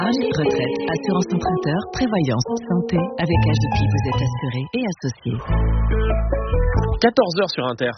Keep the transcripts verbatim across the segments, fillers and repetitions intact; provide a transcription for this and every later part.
Âge, retraite, assurance emprunteur, prévoyance, santé. Avec A J P, vous êtes assuré et associé. quatorze heures sur Inter.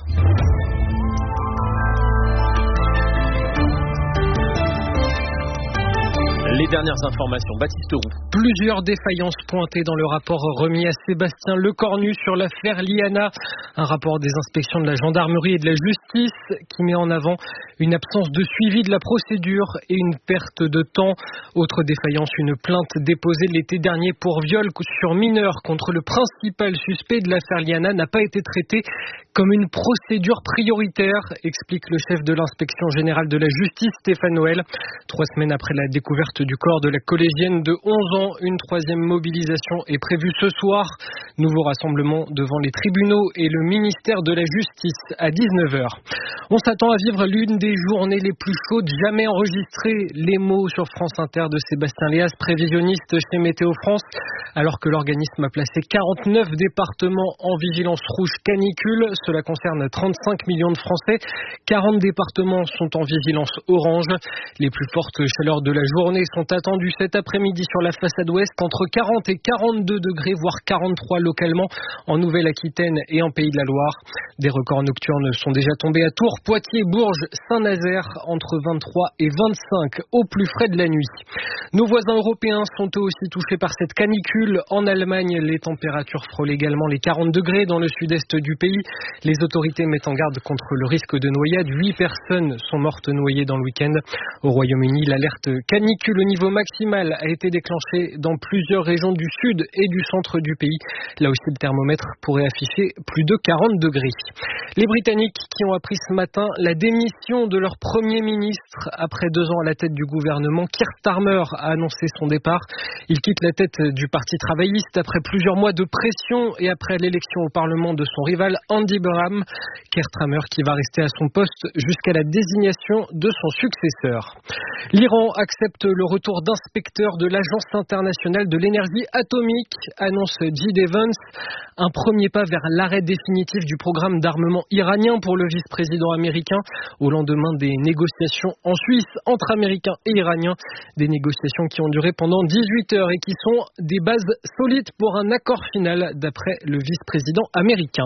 Les dernières informations, Baptiste Roux. Plusieurs défaillances pointées dans le rapport remis à Sébastien Lecornu sur l'affaire Liana. Un rapport des inspections de la gendarmerie et de la justice qui met en avant une absence de suivi de la procédure et une perte de temps. Autre défaillance, une plainte déposée l'été dernier pour viol sur mineur contre le principal suspect de l'affaire Liana n'a pas été traitée comme une procédure prioritaire, explique le chef de l'inspection générale de la justice, Stéphane Noël. Trois semaines après la découverte du corps de la collégienne de onze ans, une troisième mobilisation est prévue ce soir. Nouveau rassemblement devant les tribunaux et le ministère de la Justice à dix-neuf heures. On s'attend à vivre l'une des journées les plus chaudes jamais enregistrées. Les mots sur France Inter de Sébastien Léas, prévisionniste chez Météo France, alors que l'organisme a placé quarante-neuf départements en vigilance rouge canicule. Cela concerne trente-cinq millions de Français. quarante départements sont en vigilance orange. Les plus fortes chaleurs de la journée sont attendues cet après-midi sur la façade ouest, entre quarante et quarante-deux degrés, voire quarante-trois localement en Nouvelle-Aquitaine et en Pays de la Loire. Des records nocturnes sont déjà tombés à Tours, Poitiers, Bourges, Saint-Nazaire, entre vingt-trois et vingt-cinq au plus frais de la nuit. Nos voisins européens sont eux aussi touchés par cette canicule. En Allemagne, les températures frôlent également les quarante degrés dans le sud-est du pays. Les autorités mettent en garde contre le risque de noyade. Huit personnes sont mortes noyées dans le week-end. Au Royaume-Uni, l'alerte canicule au niveau maximal a été déclenchée dans plusieurs régions du sud et du centre du pays. Là aussi, le thermomètre pourrait afficher plus de quarante degrés. Les Britanniques qui ont appris ce matin la démission de leur Premier ministre après deux ans à la tête du gouvernement, Keir Starmer a annoncé son départ. Il quitte la tête du Parti travailliste après plusieurs mois de pression et après l'élection au Parlement de son rival Andy Burnham. Keir Starmer qui va rester à son poste jusqu'à la désignation de son successeur. L'Iran accepte le retour d'inspecteurs de l'Agence internationale de l'énergie atomique, annonce Jid Evans. Un premier pas vers l'arrêt définitif du programme d'armement iranien pour le vice-président américain au lendemain des négociations en Suisse entre Américains et Iraniens. Des négociations qui ont duré pendant dix-huit heures et qui sont des bases solides pour un accord final d'après le vice-président américain.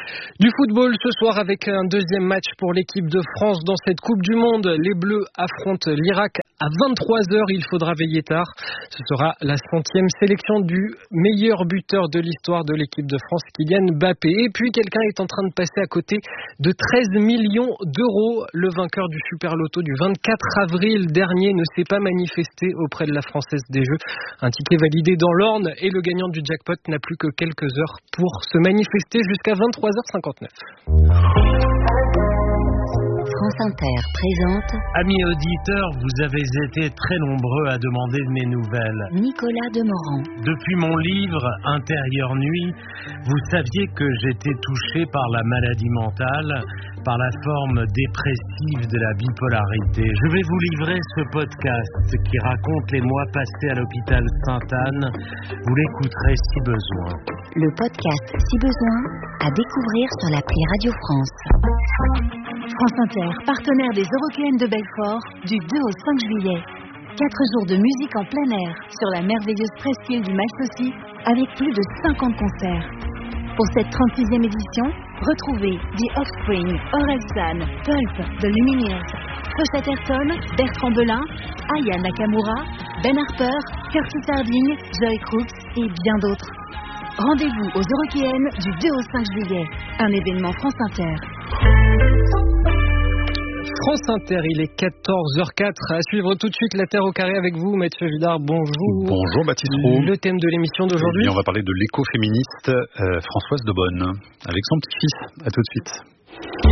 Du football ce soir avec un deuxième match pour l'équipe de France dans cette Coupe du Monde. Les Bleus affrontent l'Irak à vingt-trois heures. Il faudra veiller tard. Ce sera la centième sélection du meilleur buteur de l'histoire de l'équipe de France, Kylian Mbappé. Et puis quelqu'un est en train de passer à côté de treize millions d'euros. Le vainqueur du Super Loto du vingt-quatre avril dernier ne s'est pas manifesté auprès de la Française des Jeux. Un ticket validé dans l'Orne et le gagnant du jackpot n'a plus que quelques heures pour se manifester jusqu'à vingt-trois heures cinquante-neuf. France Inter présente. Amis auditeurs, vous avez été très nombreux à demander de mes nouvelles. Nicolas Demorand. Depuis mon livre Intérieure Nuit, vous saviez que j'étais touché par la maladie mentale, par la forme dépressive de la bipolarité. Je vais vous livrer ce podcast qui raconte les mois passés à l'hôpital Sainte-Anne. Vous l'écouterez si besoin. Le podcast Si besoin, à découvrir sur l'appli Radio France. France Inter, partenaire des Eurockéennes de Belfort, du deux au cinq juillet. Quatre jours de musique en plein air sur la merveilleuse presqu'île du Malsaucy, avec plus de cinquante concerts. Pour cette trente-sixième édition, retrouvez The Offspring, Orelsan, Pulp, The Lumineers, Fossette Ayrton, Bertrand Belin, Aya Nakamura, Ben Harper, Curtis Harding, Joy Crooks et bien d'autres. Rendez-vous aux Eurockéennes du deux au cinq juillet, un événement France Inter. France Inter, il est quatorze heures quatre. À suivre tout de suite La Terre au carré avec vous, Mathieu Vidard. Bonjour. Bonjour Baptiste Roux. Le thème de l'émission d'aujourd'hui. Et on va parler de l'écoféministe euh, Françoise Debonne avec son petit-fils. À tout de suite.